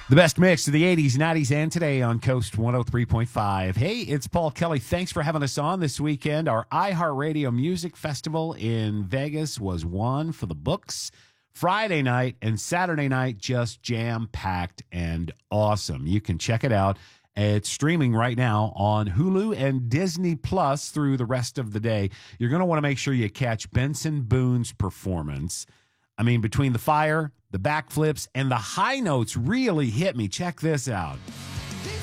The best mix of the 80s, 90s, and today on Coast 103.5. Hey, it's Paul Kelly. Thanks for having us on this weekend. Our iHeartRadio Music Festival in Vegas was one for the books. Friday night and Saturday night, just jam-packed and awesome. You can check it out. It's streaming right now on Hulu and Disney Plus through the rest of the day. You're going to want to make sure you catch Benson Boone's performance. I mean, between the fire, the backflips, and the high notes really hit me. Check this out.